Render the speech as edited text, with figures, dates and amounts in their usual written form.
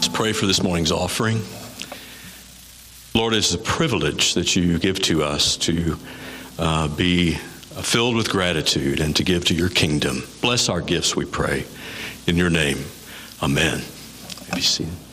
Pray for this morning's offering. Lord, it's a privilege that you give to us to be filled with gratitude and to give to your kingdom. Bless our gifts, we pray. In your name, amen. Be seated.